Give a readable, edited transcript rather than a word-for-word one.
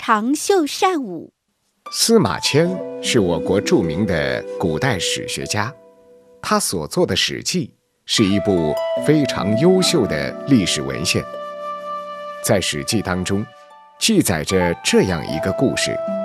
长袖善舞。 司马迁是我国著名的古代史学家，他所作的《史记》是一部非常优秀的历史文献。在《史记》当中，记载着这样一个故事：